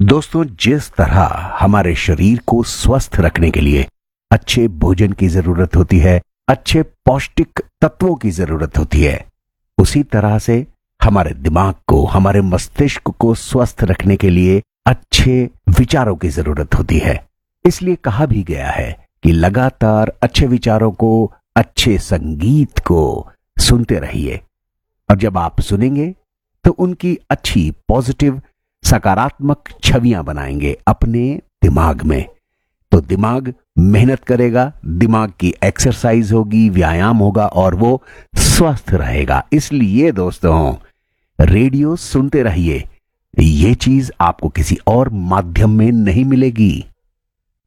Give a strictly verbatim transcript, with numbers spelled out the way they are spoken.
दोस्तों, जिस तरह हमारे शरीर को स्वस्थ रखने के लिए अच्छे भोजन की जरूरत होती है, अच्छे पौष्टिक तत्वों की जरूरत होती है, उसी तरह से हमारे दिमाग को, हमारे मस्तिष्क को स्वस्थ रखने के लिए अच्छे विचारों की जरूरत होती है। इसलिए कहा भी गया है कि लगातार अच्छे विचारों को, अच्छे संगीत को सुनते रहिए। और जब आप सुनेंगे तो उनकी अच्छी, पॉजिटिव, सकारात्मक छवियां बनाएंगे अपने दिमाग में। तो दिमाग मेहनत करेगा, दिमाग की एक्सरसाइज होगी, व्यायाम होगा और वो स्वस्थ रहेगा। इसलिए दोस्तों, रेडियो सुनते रहिए। ये चीज आपको किसी और माध्यम में नहीं मिलेगी।